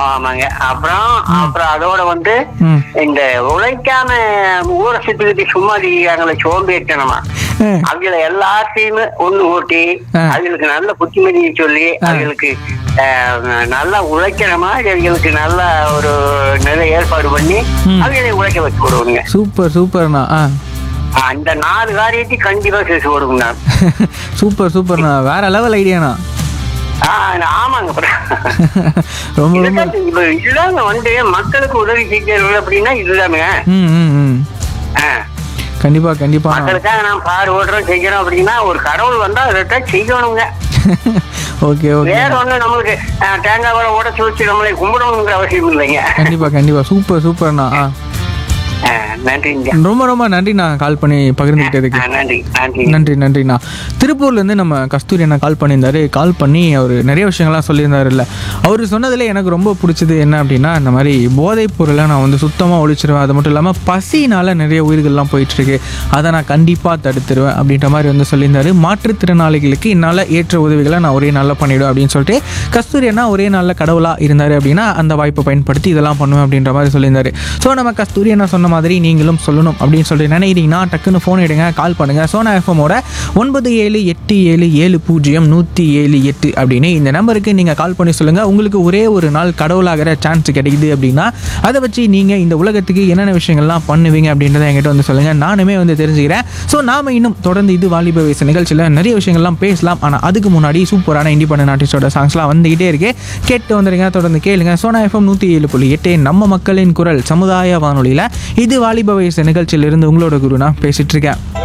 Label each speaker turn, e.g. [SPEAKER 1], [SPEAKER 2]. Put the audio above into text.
[SPEAKER 1] ஆமாங்க. அப்புறம் அப்புறம் அதோட வந்து
[SPEAKER 2] ம்.
[SPEAKER 1] இந்த உழைக்காம ஊரை சுத்திக்கிட்டு சும்மா இருக்காங்களே சோம்பேறித்தனமா, அவங்கள எல்லாத்தையுமே ஒண்ணு ஓட்டி அவங்களுக்கு நல்ல புத்திமதியை சொல்லி அவங்களுக்கு நல்லா உழைக்கிற மாதிரி அவங்களுக்கு நல்ல ஒரு நிலை ஏற்பாடு பண்ணி அவங்களை உழைக்க வச்சு விடுவோங்க.
[SPEAKER 2] சூப்பர் சூப்பர்ண்ணா.
[SPEAKER 1] அந்த 4 காரியத்தையும் கண்டிப்பா பேசி விடுவோங்க.
[SPEAKER 2] சூப்பர் சூப்பர்ண்ணா, வேற லெவல் ஐடியாண்ணா.
[SPEAKER 1] ஆமாங்க.
[SPEAKER 2] ரொம்ப ரொம்ப
[SPEAKER 1] இப்ப இதுதாங்க வந்து மக்களுக்கு உதவி செய்யறது அப்படின்னா இதுதாங்க.
[SPEAKER 2] கண்டிப்பா கண்டிப்பா
[SPEAKER 1] மக்களுக்காக நான் பாடு ஓட்டுறோம் செய்யறோம் அப்படின்னா ஒரு கடவுள் வந்தா அதைத்தான் செய்யணுங்க.
[SPEAKER 2] Okay okay.
[SPEAKER 1] வேற ஒண்ணு நம்மளுக்கு தேங்காய் வர உடச்சு வச்சு நம்மளை கும்பிடணுங்கிற அவசியம் இல்லைங்க.
[SPEAKER 2] கண்டிப்பா கண்டிப்பா. சூப்பர் சூப்பர்ண்ணா.
[SPEAKER 1] நன்றிங்க.
[SPEAKER 2] ரொம்ப ரொம்ப நன்றிண்ணா கால் பண்ணி பகிர்ந்துக்கிட்டதுக்கு. நன்றி நன்றிண்ணா. திருப்பூர்லேருந்து நம்ம கஸ்தூரி அண்ணா கால் பண்ணியிருந்தாரு. கால் பண்ணி அவர் நிறைய விஷயங்கள்லாம் சொல்லியிருந்தாருல்ல. அவர் சொன்னதில் எனக்கு ரொம்ப பிடிச்சது என்ன அப்படின்னா, இந்த மாதிரி போதைப் பொருளை நான் வந்து சுத்தமாக ஒழிச்சிருவேன், அது மட்டும் இல்லாமல் பசினால் நிறைய உயிர்கள்லாம் போயிட்டுருக்கு, அதை நான் கண்டிப்பாக தடுத்துருவேன் அப்படின்ற மாதிரி வந்து சொல்லியிருந்தாரு. மாற்றுத்திறனாளிகளுக்கு என்னால் ஏற்ற உதவிகளை நான் ஒரே நாளில் பண்ணிவிடுவேன் அப்படின்னு சொல்லிட்டு கஸ்தூரி அண்ணா ஒரே நாளில் கடவுளாக இருந்தார் அப்படின்னா அந்த வாய்ப்பை பயன்படுத்தி இதெல்லாம் பண்ணுவேன் அப்படின்ற மாதிரி சொல்லியிருந்தாரு. ஸோ நம்ம கஸ்தூரி அண்ணா சொன்ன மாதிரி நீங்களும் சொல்லணும் அப்படின்னு சொல்லிட்டு நினைக்கிறீங்கன்னா டக்குன்னு ஃபோன் எடுங்க, கால் பண்ணுங்கள். சோனா எஃப்எம்மோட 9787700178 அப்படின்னு இந்த நம்பருக்கு நீங்கள் கால் பண்ணி சொல்லுங்கள். உங்களுக்கு ஒரே ஒரு நாள் கடவுளாகிற சான்ஸ் கிடைக்குது அப்படின்னா அதை வச்சு நீங்கள் இந்த உலகத்துக்கு என்னென்ன விஷயங்கள்லாம் பண்ணுவீங்க அப்படின்றத என்கிட்ட வந்து சொல்லுங்கள். நானுமே வந்து தெரிஞ்சுக்கிறேன். ஸோ நாம் இன்னும் தொடர்ந்து இது வாலிப வயசு நிகழ்ச்சியில் நிறைய விஷயங்கள்லாம் பேசலாம். ஆனால் அதுக்கு முன்னாடி சூப்பரான இண்டிபெண்டன்ட் ஆர்டிஸ்டோட சாங்ஸ்லாம் வந்துகிட்டே இருக்கு, கேட்டு வந்துடுங்க, தொடர்ந்து கேளுங்க. சோனா எஃப்எம் 107.8 நம்ம மக்களின் குரல் சமுதாய வானொலியில் இது வாலிப வயசு நிகழ்ச்சியிலிருந்து உங்களோட குரு நான் பேசிட்டு இருக்கேன்.